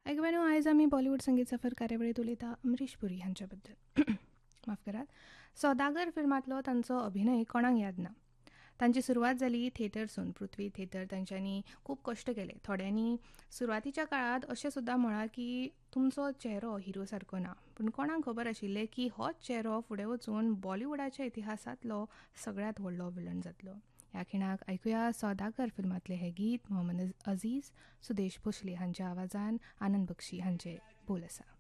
ऐकब्यानो, आयज आमी बॉलिवूड संगीत सफर कार्यावळीत उलयता अमरीश पुरी हांच्या बद्दल. माफ करात. सौदागर फिल्मांतलो तांचो अभिनय कोणाक याद ना. तांची सुरवात जाली थिएटरसून. पृथ्वी थिएटर तांच्यांनी खूब कश्ट केले. थोड्यांनी सुरवातीच्या काळात अशें सुद्दां म्हळां की तुमचो चेहरो हिरो सारको ना, पूण कोणाक खबर आशिल्लें की होच चेहरो फुडें वचून बॉलिवूडाच्या इतिहासांतलो सगळ्यांत व्हडलो विलन जातलो. ह्या खिणाक ऐकुया सौदागर फिल्मांतलें हें गीत. मोहम्मद अजीज, सुदेश भोसले हांच्या आवाजान आनंद बक्षी हांचे बोल आसा.